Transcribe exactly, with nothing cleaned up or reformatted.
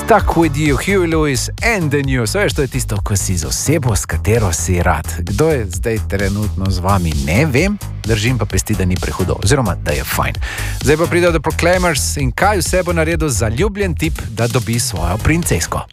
Stuck with you, Huey Lewis and the News. Veš, to je tisto, ko si z osebo, s katero si rad. Kdo je zdaj trenutno z vami, ne vem, držim pa pesti, da ni prehudo, oziroma da je fajn. Zdaj pa pridejo The Proclaimers in kaj vse bo naredil zaljubljen tip, da dobi svojo princesko.